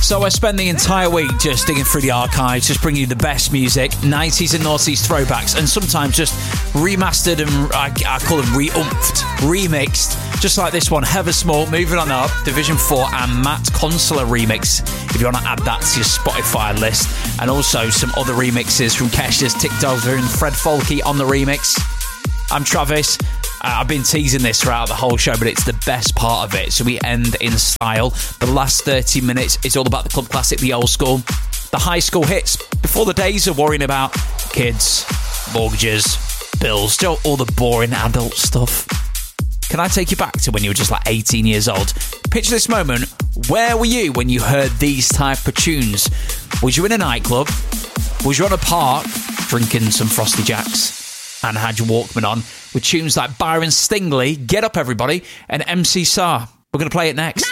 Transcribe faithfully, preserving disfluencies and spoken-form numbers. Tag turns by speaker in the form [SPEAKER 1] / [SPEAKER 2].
[SPEAKER 1] So I spend the entire week just digging through the archives, just bringing you the best music, nineties and noughties throwbacks, and sometimes just remastered and I, I call them re-umphed, remixed, just like this one, Heather Small, Moving On Up, Division four, and Matt Consular remix, if you want to add that to your Spotify list. And also some other remixes from Kesha's, Ticked Over, and Fred Folke on the remix. I'm Travis. Uh, I've been teasing this throughout the whole show, but it's the best part of it. So we end in style. The last thirty minutes is all about the club classic, the old school, the high school hits, before the days of worrying about kids, mortgages, bills, still all the boring adult stuff. Can I take you back to when you were just like eighteen years old? Picture this moment. Where were you when you heard these type of tunes? Was you in a nightclub? Was you on a park drinking some Frosty Jacks and had your Walkman on with tunes like Byron Stingley, Get Up Everybody, and M C Sar? We're going to play it next.